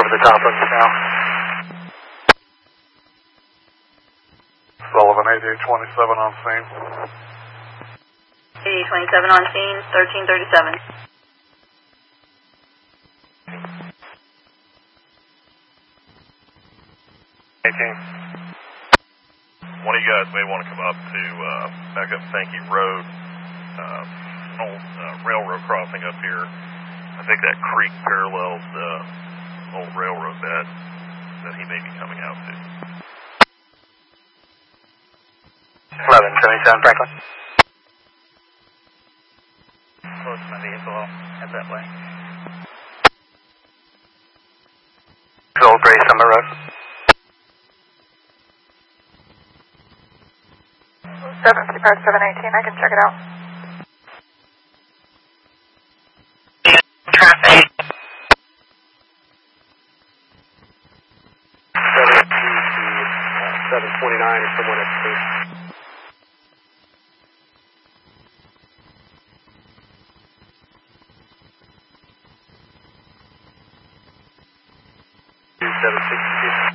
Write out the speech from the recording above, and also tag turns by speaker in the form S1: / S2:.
S1: over the top of you now.
S2: Sullivan 8827 on scene.
S3: 8827 on scene, 1337.
S4: 18. One of you guys may want to come up to back up Sankey Road, old railroad crossing up here. I think that creek parallels the old railroad bed that he may be coming out to.
S1: 1177 Franklin.
S5: Close to my vehicle, I'll head that way.
S1: Old Gray Summer Road.
S6: 718, I can check it out.
S1: Traffic. 729 or someone at the station. 762.